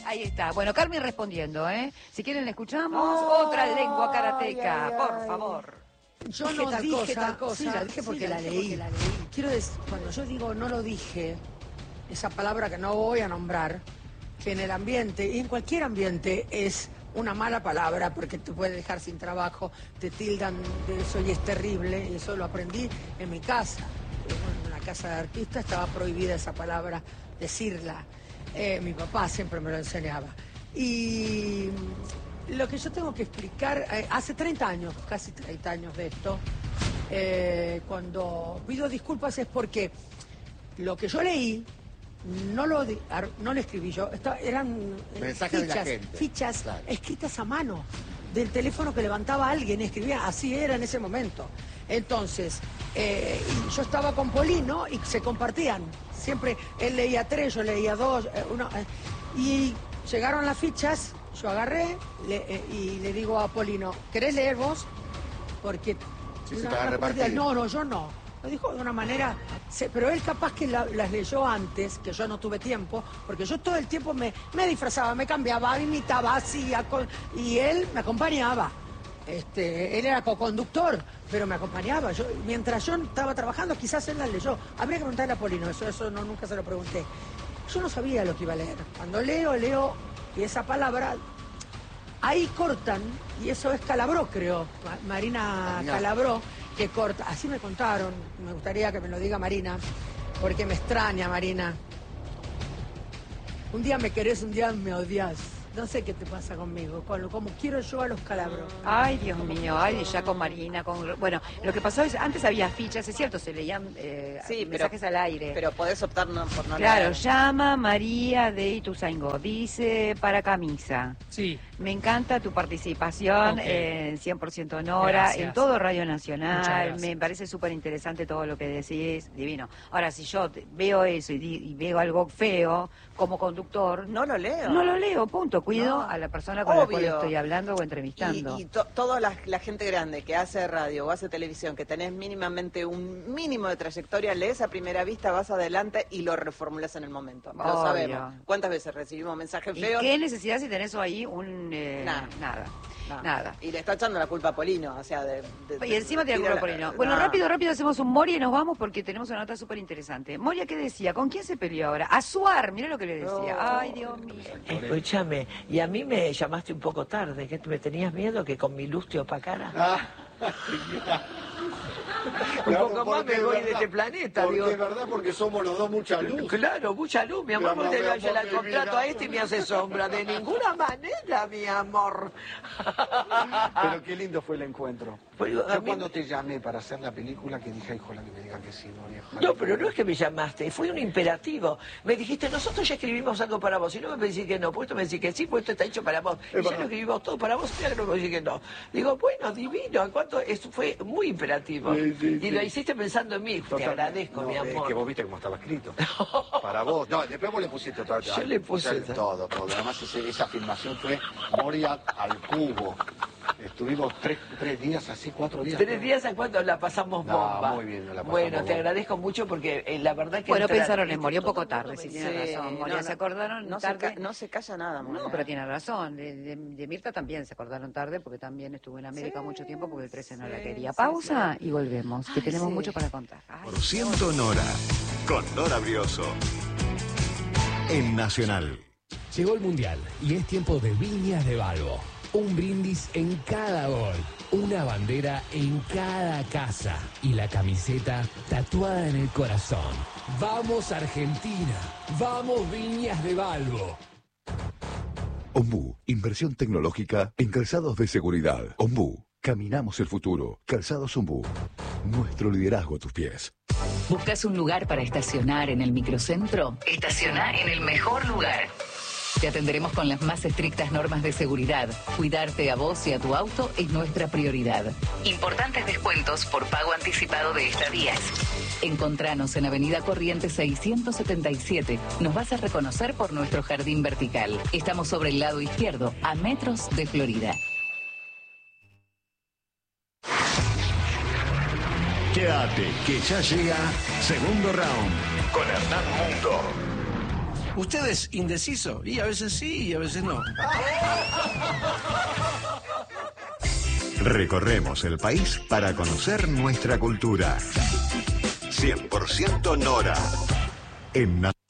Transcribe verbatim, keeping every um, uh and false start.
Ahí está. Bueno, Carmen respondiendo, ¿eh? Si quieren la escuchamos. Ay, otra lengua karateca, ay, ay, por favor. Yo no tal dije cosa. tal cosa. Sí, la dije porque, sí, la, la, dije leí. porque la leí. Quiero decir, cuando yo digo no lo dije, esa palabra que no voy a nombrar, que en el ambiente, y en cualquier ambiente, es una mala palabra porque te puede dejar sin trabajo, te tildan de eso y es terrible, y eso lo aprendí en mi casa. En una casa de artistas estaba prohibida esa palabra, decirla. Eh, mi papá siempre me lo enseñaba. Y lo que yo tengo que explicar, eh, hace treinta años, casi treinta años de esto, eh, cuando pido disculpas es porque lo que yo leí, no lo, no lo escribí yo, Estaba, eran mensajes fichas, de la gente. fichas Claro. escritas a mano, del teléfono que levantaba alguien, escribía, así era en ese momento. Entonces, eh, y yo estaba con Polino y se compartían. Siempre él leía tres, yo leía dos, eh, uno, eh, y llegaron las fichas, yo agarré le, eh, y le digo a Polino, ¿querés leer vos? Porque... Sí, una, se te va a repartir. no, no, yo no. Lo dijo de una manera... Se, pero él capaz que la, las leyó antes, que yo no tuve tiempo, porque yo todo el tiempo me, me disfrazaba, me cambiaba, imitaba, hacía... Con, y él me acompañaba. Este, él era co-conductor, pero me acompañaba. Yo, mientras yo estaba trabajando, quizás él las leyó. Habría que preguntarle a Polino, eso, eso no, nunca se lo pregunté. Yo no sabía lo que iba a leer. Cuando leo, leo, y esa palabra... Ahí cortan, y eso es Calabró, creo, Marina Marina. Calabró, que corta. Así me contaron, me gustaría que me lo diga Marina, porque me extraña, Marina. Un día me querés, un día me odias. No sé qué te pasa conmigo, con lo, como quiero yo a los Calabros. Ay, Dios mío, ay, ya con Marina, con... Bueno, lo que pasó es, antes había fichas, es cierto, se leían eh, Sí, mensajes pero, al aire. Pero podés optar no, por no Claro, leer. llama María de Ituzaingó, dice para camisa. Sí. Me encanta tu participación Ok. en cien por ciento Nora, Gracias. en todo Radio Muchas Nacional. gracias. Me parece súper interesante todo lo que decís, divino. Ahora, si yo te- veo eso y, di- y veo algo feo como conductor, No lo leo. no lo leo, punto. Cuido No. a la persona con la cual Obvio. estoy hablando o entrevistando. Y, y to- toda la, la gente grande que hace radio o hace televisión, que tenés mínimamente un mínimo de trayectoria, lees a primera vista, vas adelante y lo reformulas en el momento. Lo Obvio. sabemos. ¿Cuántas veces recibimos mensajes ¿Y feos? qué necesidad si tenés ahí un... eh, Nada. nada. No. Nada. Y le está echando la culpa a Polino, o sea, de... de- Y encima te tira acuerdo la- por ahí, ¿no? Bueno, no. rápido, rápido hacemos un Moria y nos vamos porque tenemos una nota súper interesante. Moria, ¿qué decía? ¿Con quién se peleó ahora? A Suar, mira lo que le decía. No. Ay, Dios mío. Escúchame, y a mí me llamaste un poco tarde, que me tenías miedo que con mi luz te opacara. Ah, Un claro, poco más porque me es voy verdad, de este planeta, porque digo. es verdad, porque somos los dos mucha luz. Claro, mucha luz, mi amor, Mi porque amor, te mi yo la amor, mi contrato vida. a este y me hace sombra. De ninguna manera, mi amor. Pero qué lindo fue el encuentro. Pues, a Yo mí- cuando te llamé para hacer la película, que dije, híjole, que me digan que sí, no, viejo. No, pero no es que me llamaste, fue un imperativo. Me dijiste, nosotros ya escribimos algo para vos. Y luego me decís que no, pues tú me decís que sí, pues esto está hecho para vos. Y ya verdad. lo escribimos todo para vos, mira que no me decís que no. Digo, bueno, divino, ¿cuánto? Eso fue muy imperativo. Sí, sí, y sí. lo hiciste pensando en mí. Te Totalmente. agradezco, No, mi Es amor. que vos viste cómo estaba escrito. Para vos. No, después vos le pusiste todo. Yo le puse o sea, todo, todo. Además, ese- esa filmación fue Moria al cubo. Estuvimos tres, tres días así, cuatro días. Tres días a cuando la pasamos No, bomba. muy bien, la pasamos Bueno, te bomba. agradezco mucho porque eh, la verdad que... Bueno, entrar- pensaron en Moria un todo poco el mundo tarde, me si dice- tiene Sí, razón. no, Moria, no, se acordaron no se, tarde. ca- no se calla nada, Moria. No, pero tiene razón. De, de- de Mirta también se acordaron tarde porque también estuvo en América Sí, mucho tiempo porque el trece no la sí, quería. sí, Pausa y volvemos, que Ay, tenemos sí. mucho para contar. Ay, Por ciento Nora, con Nora Brioso. En Nacional. Llegó el Mundial y es tiempo de Viñas de Balbo. Un brindis en cada gol, una bandera en cada casa y la camiseta tatuada en el corazón. ¡Vamos Argentina! ¡Vamos Viñas de Balbo! Ombú, inversión tecnológica en calzados de seguridad. Ombú, caminamos el futuro. Calzados Ombú, nuestro liderazgo a tus pies. ¿Buscas un lugar para estacionar en el microcentro? Estacioná en el mejor lugar. Te atenderemos con las más estrictas normas de seguridad. Cuidarte a vos y a tu auto es nuestra prioridad. Importantes descuentos por pago anticipado de estadías. Encontranos en Avenida Corrientes seiscientos setenta y siete. Nos vas a reconocer por nuestro jardín vertical. Estamos sobre el lado izquierdo, a metros de Florida. Quédate, que ya llega segundo round con Hernán Mundo. ¿Usted es indeciso? Y a veces sí y a veces no. Recorremos el país para conocer nuestra cultura. cien por ciento Nora. En